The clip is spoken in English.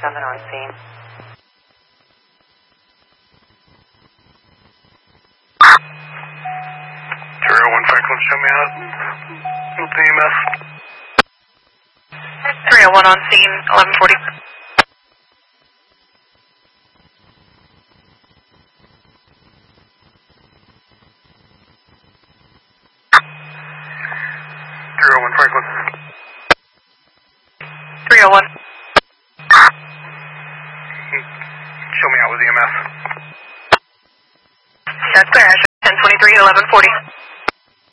Nothing on scene. 301 Franklin, show me out with the EMS. 301 on scene, 1140. 301 Franklin. 301. Show me out with EMS. That's clear. 1023, 1140.